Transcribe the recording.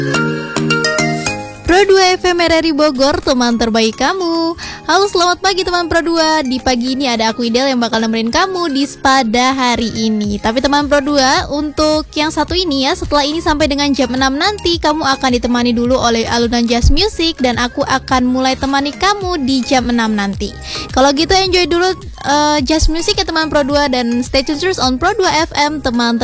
Pro 2 FM RRI Bogor, teman terbaik kamu. Halo, selamat pagi teman Pro 2. Di pagi ini ada aku Idel yang bakal nemenin kamu di pada hari ini. Tapi teman Pro 2, untuk yang satu ini ya, setelah ini sampai dengan jam 6 nanti kamu akan ditemani dulu oleh alunan jazz music, dan aku akan mulai temani kamu di jam 6 nanti. Kalau gitu enjoy dulu jazz music ya teman Pro 2, dan stay tune terus on Pro 2 FM, teman